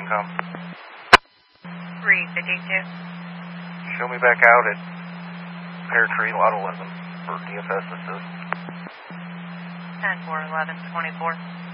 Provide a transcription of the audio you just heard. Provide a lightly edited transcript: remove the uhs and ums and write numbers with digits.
income. 352. Show me back out at Pear Tree, Lot 11 for DFS assist. 10-4-11-24.